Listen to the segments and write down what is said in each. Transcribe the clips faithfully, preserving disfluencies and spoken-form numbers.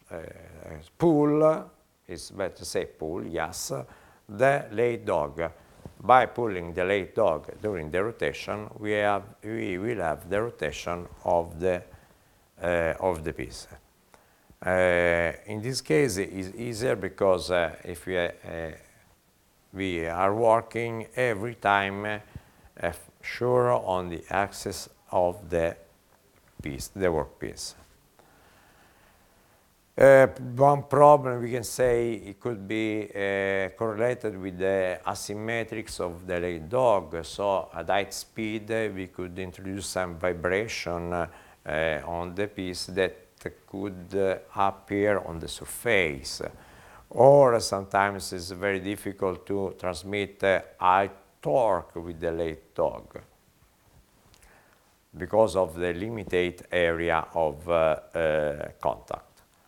pull, it's better to say pull, yes, the late dog. By pulling the late dog during the rotation, we have we will have the rotation of the uh, of the piece. Uh, in this case, it is easier because uh, if we uh, we are working every time uh, sure on the axis of the piece, the workpiece. Uh, one problem we can say it could be uh, correlated with the asymmetrics of the late dog. So at high speed uh, we could introduce some vibration uh, uh, on the piece that could uh, appear on the surface. Or sometimes it's very difficult to transmit uh, high torque with the late dog because of the limited area of uh, uh, contact.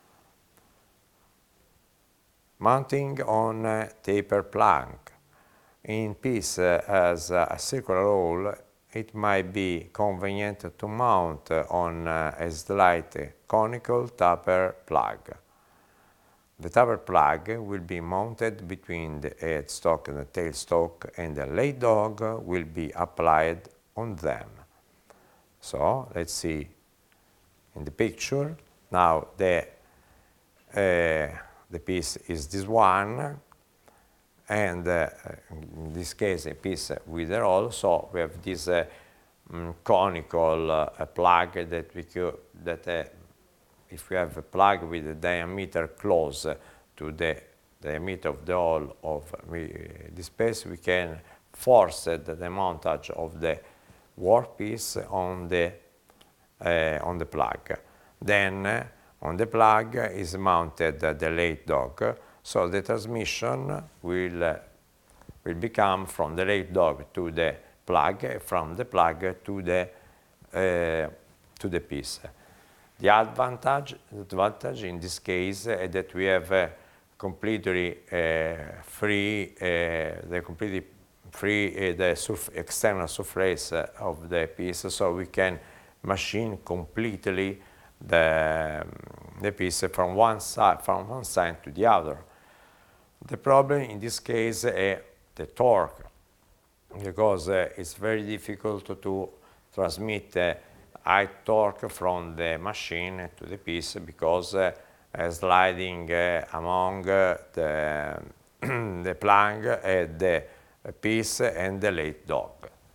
Mounting on a taper plug. In piece uh, as a circular hole, it might be convenient to mount on uh, a slight conical taper plug. The taper plug will be mounted between the headstock and the tailstock, and the late dog will be applied on them. So let's see in the picture. Now the uh, the piece is this one, and uh, in this case a piece with a roll. So we have this uh, um, conical uh, plug that we could that. Uh, If we have a plug with a diameter close to the diameter of the hole of this piece, we can force the, the montage of the workpiece on the uh, on the plug. Then uh, on the plug is mounted uh, the late dog, so the transmission will uh, will become from the late dog to the plug, from the plug to the uh, to the piece. The advantage, advantage in this case is that we have a completely uh, free, uh, the completely free uh, the surf external surface uh, of the piece, so we can machine completely the, the piece from one side, from one side to the other. The problem in this case is the torque, because uh, it's very difficult to, to transmit uh, high torque from the machine to the piece, because uh, uh, sliding uh, among uh, the, the plug and the piece and the late dog.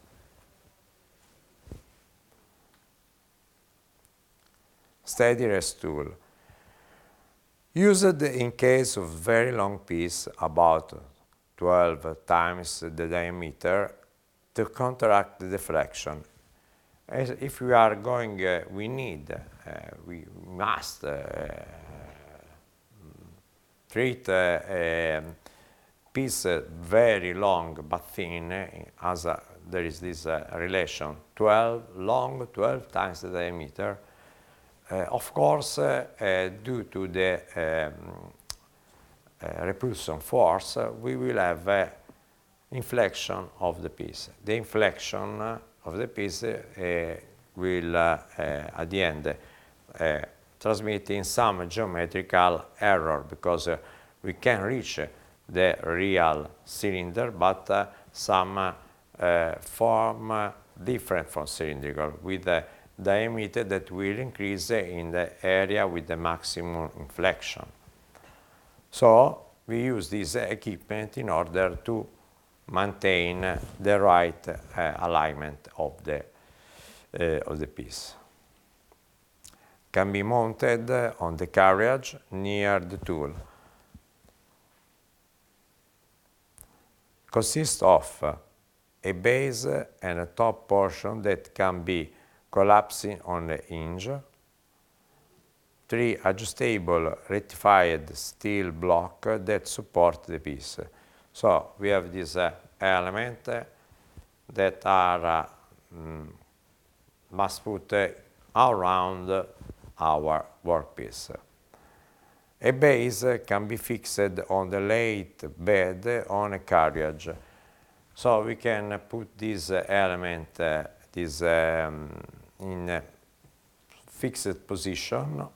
Steady rest tool. Used in case of very long piece, about twelve times the diameter, to counteract the deflection. As if we are going, uh, we need, uh, we must uh, treat uh, a piece uh, very long but thin, uh, as a, there is this uh, relation, twelve long, twelve times the diameter. Uh, of course, uh, uh, due to the um, uh, repulsion force, uh, we will have uh, inflection of the piece. The inflection uh, of the piece uh, will, uh, uh, at the end, uh, transmit in some geometrical error, because uh, we can reach the real cylinder, but uh, some uh, uh, form uh, different from cylindrical, with a diameter that will increase in the area with the maximum inflection. So we use this equipment in order to maintain the right uh, alignment of the, uh, of the piece. Can be mounted on the carriage near the tool. Consists of a base and a top portion that can be collapsing on the hinge, three adjustable rectified steel block that support the piece. So we have this uh, element uh, that are uh, mm, must put uh, around our workpiece. A base uh, can be fixed on the late bed on a carriage. So we can uh, put this uh, element uh, this, um, in a fixed position